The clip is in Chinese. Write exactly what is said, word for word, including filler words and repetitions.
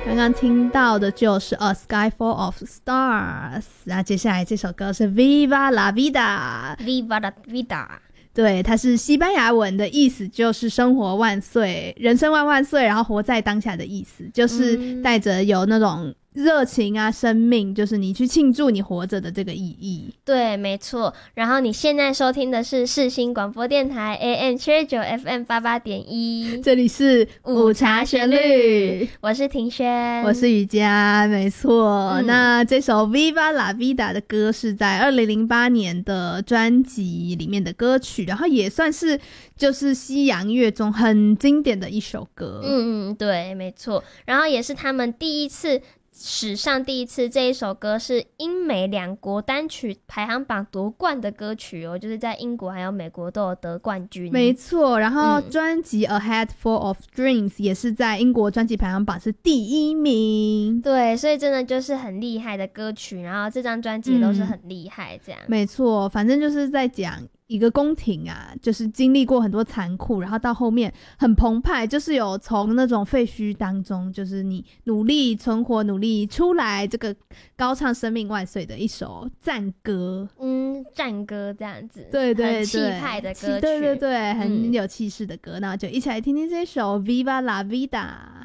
刚刚听到的就是 A Sky Full of Stars， 那接下来这首歌是 Viva la Vida Viva la Vida， 对，它是西班牙文的意思，就是生活万岁，人生万万岁，然后活在当下的意思，就是带着有那种热情啊，生命，就是你去庆祝你活着的这个意义。 对，没错。然后你现在收听的是世新广播电台 A M 七二九 F M 八八点一， 这里是午茶旋律， 我是庭轩， 我是瑜伽，没错、嗯。那这首 Viva la Vida 的歌是在二零零八年的专辑里面的歌曲，然后也算是就是西洋乐中很经典的一首歌。 嗯嗯，对，没错。然后也是他们第一次。史上第一次这一首歌是英美两国单曲排行榜夺冠的歌曲哦，就是在英国还有美国都有得冠军。 没错，然后专辑 A Head Full of Dreams 也是在英国专辑排行榜是第一名。 对，所以真的就是很厉害的歌曲，然后这张专辑都是很厉害这样、 嗯、没错，反正就是在讲一个宫廷啊，就是经历过很多残酷，然后到后面很澎湃，就是有从那种废墟当中，就是你努力存活，努力出来，这个高唱生命万岁的一首战歌。 嗯，战歌这样子， 对对对， 很气派的歌曲， 对对对，很有气势的歌、嗯、那就一起来听听这首 Viva la Vida。